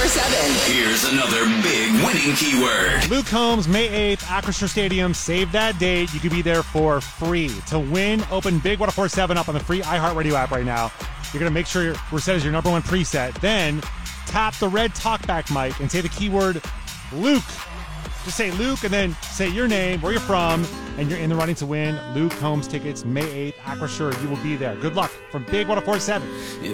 1047. Here's another big winning keyword. Luke Combs, May 8th, Acrisure Stadium. Save that date. You can be there for free. To win, open Big 1047 up on the free iHeartRadio app right now. You're going to make sure we're set as your number one preset. Then tap the red talkback mic and say the keyword Luke. Just say Luke and then say your name, where you're from, and you're in the running to win Luke Combs tickets May 8th, Acrisure. You will be there. Good luck from Big 1047.